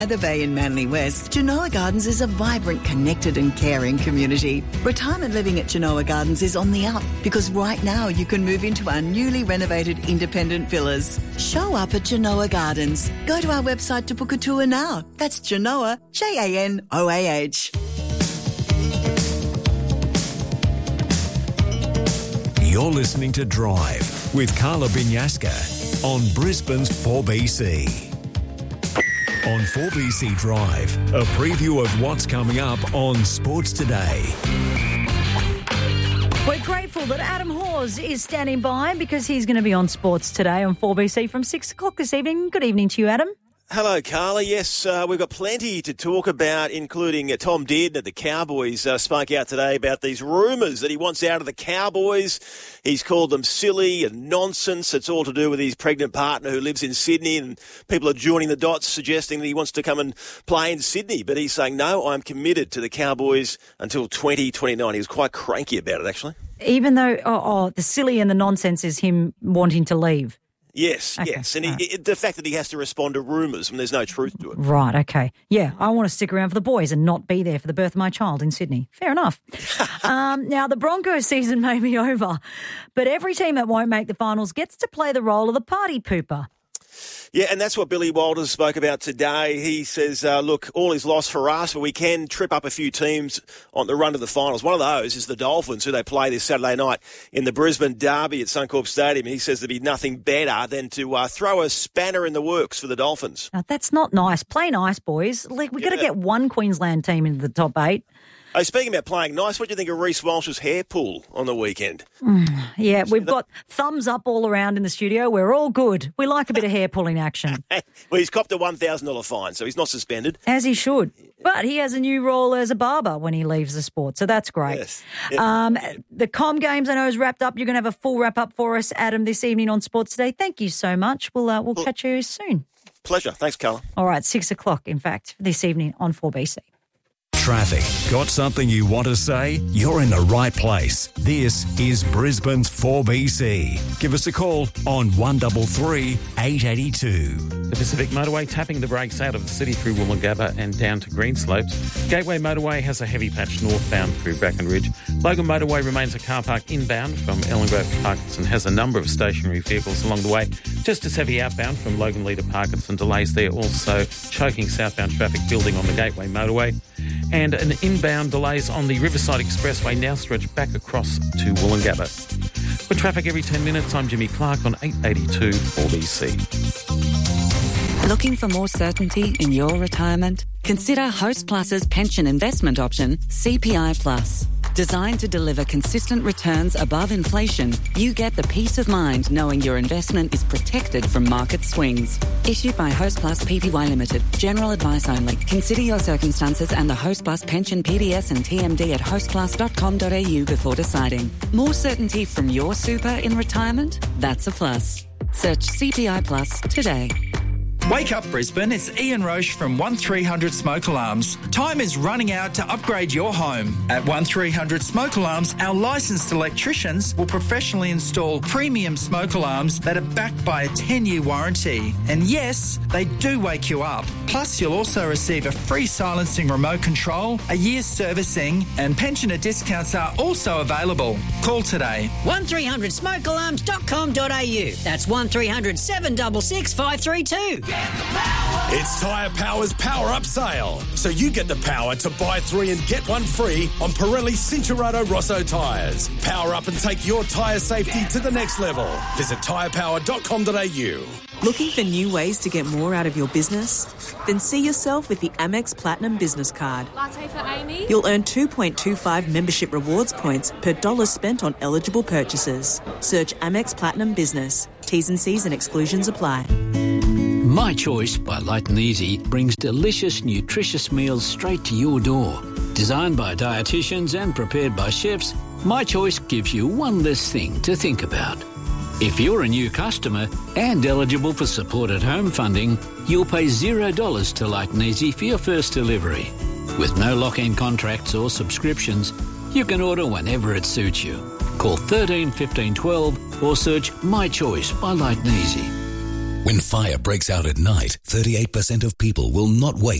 The Bay in Manly West, Genoa Gardens is a vibrant, connected and caring community. Retirement living at Genoa Gardens is on the up because right now you can move into our newly renovated independent villas. Show up at Genoa Gardens. Go to our website to book a tour now. That's Genoa, Janoah. You're listening to Drive with Carla Binyaska on Brisbane's 4BC. On 4BC Drive, a preview of what's coming up on Sports Today. We're grateful that Adam Hawes is standing by because he's going to be on Sports Today on 4BC from 6 o'clock this evening. Good evening to you, Adam. Hello, Carla. Yes, we've got plenty to talk about, including Tom Dearden at the Cowboys spoke out today about these rumours that he wants out of the Cowboys. He's called them silly and nonsense. It's all to do with his pregnant partner who lives in Sydney, and people are joining the dots suggesting that he wants to come and play in Sydney. But he's saying, no, I'm committed to the Cowboys until 2029. He was quite cranky about it, actually. Even though the silly and the nonsense is him wanting to leave. Yes, okay, yes. And the fact that he has to respond to rumours when there's no truth to it. Right, okay. Yeah, I want to stick around for the boys and not be there for the birth of my child in Sydney. Fair enough. Now, the Broncos season may be over, but every team that won't make the finals gets to play the role of the party pooper. Yeah, and that's what Billy Walters spoke about today. He says, look, all is lost for us, but we can trip up a few teams on the run to the finals. One of those is the Dolphins, who they play this Saturday night in the Brisbane Derby at Suncorp Stadium. He says there'd be nothing better than to throw a spanner in the works for the Dolphins. Now, that's not nice. Play nice, boys. Like, we've got to get one Queensland team into the top 8. Hey, speaking about playing nice, what do you think of Reece Walsh's hair pull on the weekend? Yeah, we've got thumbs up all around in the studio. We're all good. We like a bit of hair pulling action. Well, he's copped a $1,000 fine, so he's not suspended. As he should. But he has a new role as a barber when he leaves the sport, so that's great. Yes. Yep. The Com Games, I know, is wrapped up. You're going to have a full wrap-up for us, Adam, this evening on Sports Today. Thank you so much. We'll catch you soon. Pleasure. Thanks, Carla. All right, 6 o'clock, in fact, this evening on 4BC. Traffic. Got something you want to say? You're in the right place. This is Brisbane's 4BC. Give us a call on 133 882. The Pacific Motorway tapping the brakes out of the city through Woolloongabba and down to Greenslopes. Gateway Motorway has a heavy patch northbound through Brackenridge. Logan Motorway remains a car park inbound from Ellen Grove to Parkinson, has a number of stationary vehicles along the way. Just as heavy outbound from Logan Lee to Parkinson. Delays there also choking southbound traffic building on the Gateway Motorway. And an inbound delays on the Riverside Expressway now stretch back across to Woolloongabba. For traffic every 10 minutes, I'm Jimmy Clark on 882 4BC. Looking for more certainty in your retirement? Consider Host Plus's pension investment option, CPI Plus. Designed to deliver consistent returns above inflation, you get the peace of mind knowing your investment is protected from market swings. Issued by Host Plus Pty Limited. General advice only. Consider your circumstances and the Host Plus pension PDS and TMD at hostplus.com.au before deciding. More certainty from your super in retirement? That's a plus. Search CPI Plus today. Wake up Brisbane, it's Ian Roche from 1300 Smoke Alarms. Time is running out to upgrade your home. At 1300 Smoke Alarms, our licensed electricians will professionally install premium smoke alarms that are backed by a 10-year warranty. And yes, they do wake you up. Plus, you'll also receive a free silencing remote control, a year's servicing, and pensioner discounts are also available. Call today. 1300smokealarms.com.au. That's 1300 766 532. It's Tyre Power's Power Up Sale. So you get the power to buy 3 and get 1 free on Pirelli Cincherato Rosso tyres. Power up and take your tyre safety to the next level. Visit tyrepower.com.au. Looking for new ways to get more out of your business? Then see yourself with the Amex Platinum Business Card. Latte for Amy? You'll earn 2.25 membership rewards points per dollar spent on eligible purchases. Search Amex Platinum Business. T's and C's and exclusions apply. My Choice by Light and Easy brings delicious, nutritious meals straight to your door. Designed by dietitians and prepared by chefs, My Choice gives you one less thing to think about. If you're a new customer and eligible for supported home funding, you'll pay $0 to Light and Easy for your first delivery. With no lock-in contracts or subscriptions, you can order whenever it suits you. Call 13 15 12 or search My Choice by Light and Easy. When fire breaks out at night, 38% of people will not wait